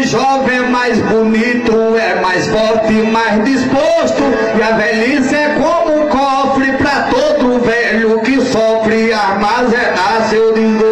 jovem é mais bonito, é mais forte, mais disposto. E a velhice é como um cofre pra todo velho que sofre armazenar seu dinheiro.